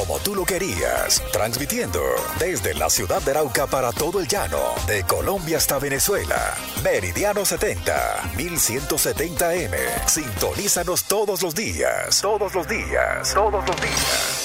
como tú lo querías, transmitiendo desde la ciudad de Arauca para todo el llano, de Colombia hasta Venezuela. Meridiano 70, 1170M. Sintonízanos todos los días. Todos los días. Todos los días.